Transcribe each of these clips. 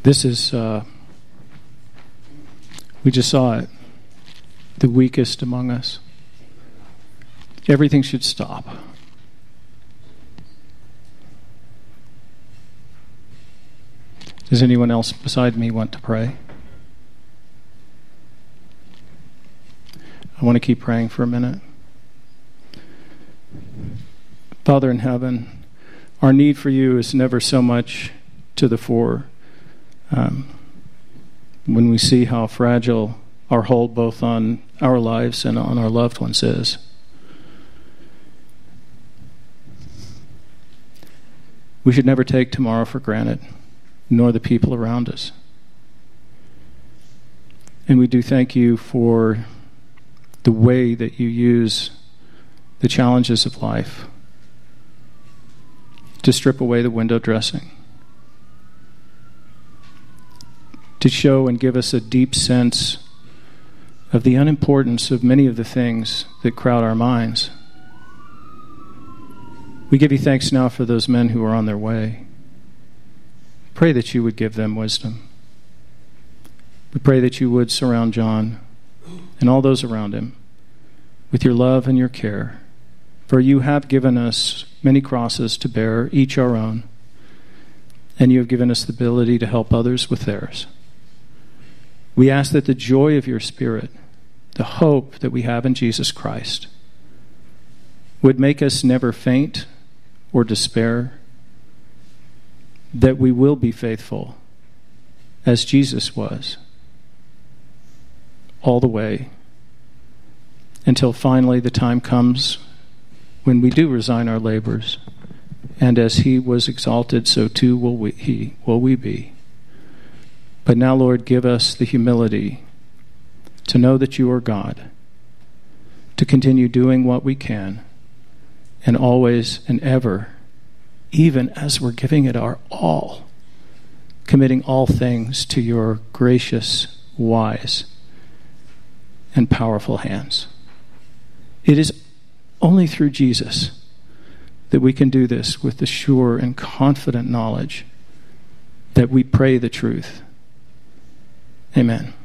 This is, we just saw it, the weakest among us. Everything should stop. Does anyone else beside me want to pray? I want to keep praying for a minute. Father in heaven, our need for you is never so much to the fore. When we see how fragile our hold both on our lives and on our loved ones is. We should never take tomorrow for granted, nor the people around us. And we do thank you for the way that you use the challenges of life to strip away the window dressing, to show and give us a deep sense of the unimportance of many of the things that crowd our minds. We give you thanks now for those men who are on their way. Pray that you would give them wisdom. We pray that you would surround John and all those around him with your love and your care. For you have given us many crosses to bear, each our own, and you have given us the ability to help others with theirs. We ask that the joy of your Spirit, the hope that we have in Jesus Christ, would make us never faint or despair, that we will be faithful as Jesus was all the way until finally the time comes when we do resign our labors, and as he was exalted, so too will we be. But now, Lord, give us the humility to know that you are God, to continue doing what we can, and always and ever, even as we're giving it our all, committing all things to your gracious, wise, and powerful hands. It is only through Jesus that we can do this with the sure and confident knowledge that we pray the truth. Amen.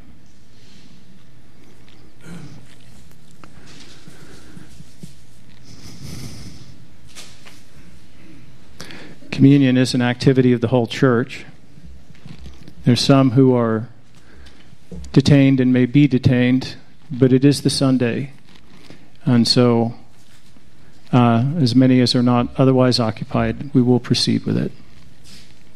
Communion is an activity of the whole church. There's some who are detained and may be detained, but it is the Sunday. And so, as many as are not otherwise occupied, we will proceed with it.